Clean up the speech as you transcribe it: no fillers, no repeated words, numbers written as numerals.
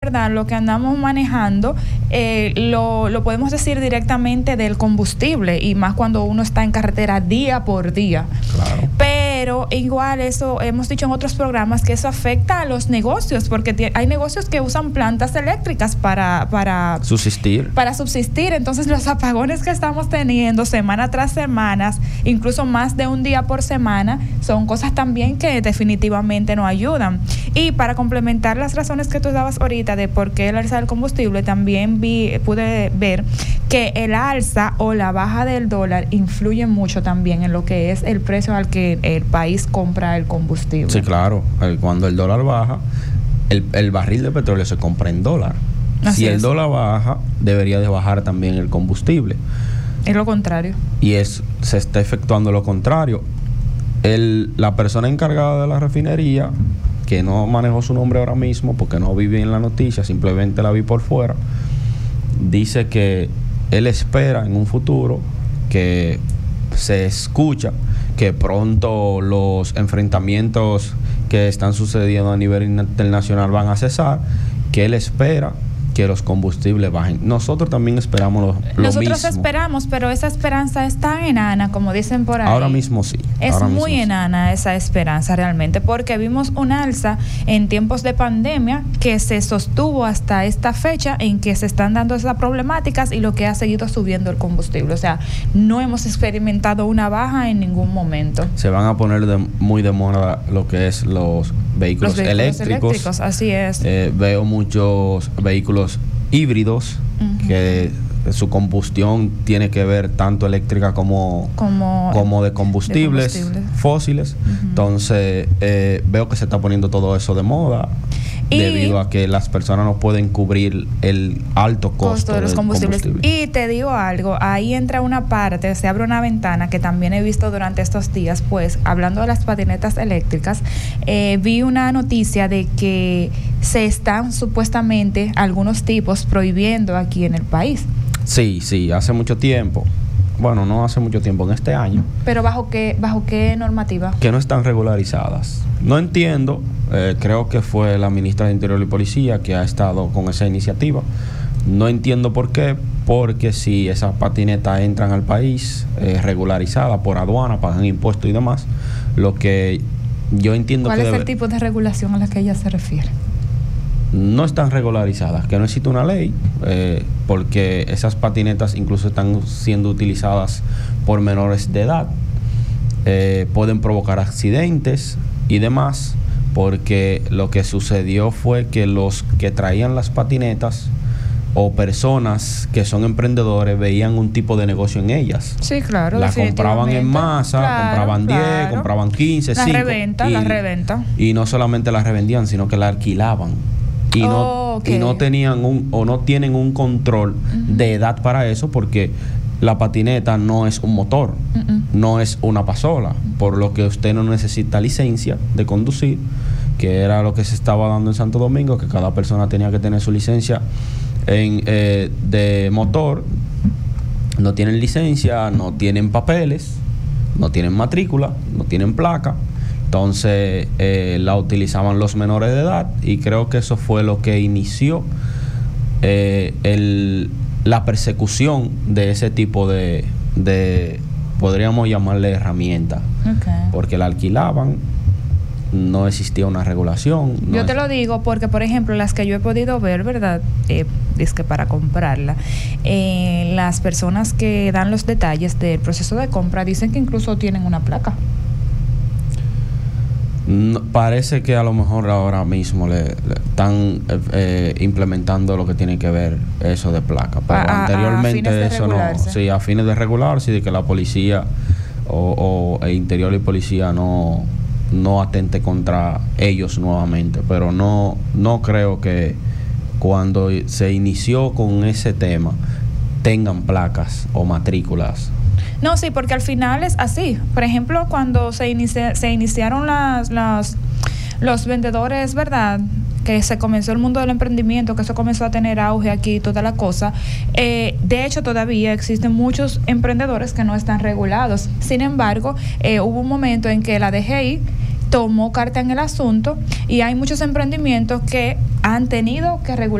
verdad, lo que andamos manejando lo podemos decir directamente del combustible, y más cuando uno está en carretera día por día. Claro. Pero igual eso, hemos dicho en otros programas que eso afecta a los negocios, porque hay negocios que usan plantas eléctricas para subsistir. Entonces los apagones que estamos teniendo semana tras semana, incluso más de un día por semana, son cosas también que definitivamente no ayudan. Y para complementar las razones que tú dabas ahorita de por qué el alza del combustible, también pude ver que el alza o la baja del dólar influye mucho también en lo que es el precio al que el país compra el combustible. Sí, claro. Cuando el dólar baja, el barril de petróleo se compra en dólar. Así si es. el dólar baja, debería de bajar también el combustible. Es lo contrario. Y se está efectuando lo contrario. La persona encargada de la refinería, que no manejo su nombre ahora mismo porque no viví en la noticia, simplemente la vi por fuera, dice que él espera en un futuro, que se escucha que pronto los enfrentamientos que están sucediendo a nivel internacional van a cesar, que él espera que los combustibles bajen. Nosotros también esperamos lo Nosotros mismo. esperamos, pero esa esperanza es tan enana, como dicen por ahí. Ahora mismo sí. Es muy enana esa esperanza realmente, porque vimos un alza en tiempos de pandemia que se sostuvo hasta esta fecha en que se están dando esas problemáticas, y lo que ha seguido subiendo el combustible. O sea, no hemos experimentado una baja en ningún momento. Se van a poner muy de moda lo que es los vehículos eléctricos. Así es. Veo muchos vehículos híbridos que su combustión tiene que ver tanto eléctrica como de combustibles fósiles. Entonces veo que se está poniendo todo eso de moda, debido a que las personas no pueden cubrir el alto costo de los combustibles. Y te digo algo, ahí entra una parte, se abre una ventana que también he visto durante estos días, pues hablando de las patinetas eléctricas, vi una noticia de que se están supuestamente algunos tipos prohibiendo aquí en el país. Sí, hace mucho tiempo. Bueno, no hace mucho tiempo, en este año. ¿Pero bajo qué normativa? Que no están regularizadas. No entiendo, creo que fue la ministra de Interior y Policía que ha estado con esa iniciativa. No entiendo por qué, porque si esas patinetas entran al país regularizadas por aduana, pagan impuestos y demás, lo que yo entiendo ¿Cuál es el tipo de regulación a la que ella se refiere? No están regularizadas, que no existe una ley, porque esas patinetas incluso están siendo utilizadas por menores de edad, pueden provocar accidentes y demás, porque lo que sucedió fue que los que traían las patinetas o personas que son emprendedores veían un tipo de negocio en ellas. Sí, claro. La compraban en masa, compraban 10, compraban 15, 5. La reventa. Y no solamente la revendían, sino que la alquilaban. Y no tenían no tienen un control de edad para eso, porque la patineta no es un motor, no es una pasola, por lo que usted no necesita licencia de conducir, que era lo que se estaba dando en Santo Domingo, que cada persona tenía que tener su licencia de motor. No tienen licencia, no tienen papeles, no tienen matrícula, no tienen placa. Entonces la utilizaban los menores de edad, y creo que eso fue lo que inició la persecución de ese tipo de podríamos llamarle herramienta, porque la alquilaban, no existía una regulación. Yo te lo digo porque, por ejemplo, las que yo he podido ver, ¿verdad? Es que para comprarla, las personas que dan los detalles del proceso de compra dicen que incluso tienen una placa. Parece que a lo mejor ahora mismo le están implementando lo que tiene que ver eso de placa, pero anteriormente eso no. Sí, a fines de regularse, y de que la policía o Interior y Policía no atente contra ellos nuevamente, pero no creo que cuando se inició con ese tema tengan placas o matrículas. No, sí, porque al final es así. Por ejemplo, cuando se iniciaron los vendedores, ¿verdad?, que se comenzó el mundo del emprendimiento, que eso comenzó a tener auge aquí y toda la cosa, de hecho todavía existen muchos emprendedores que no están regulados. Sin embargo, hubo un momento en que la DGI tomó carta en el asunto, y hay muchos emprendimientos que han tenido que regular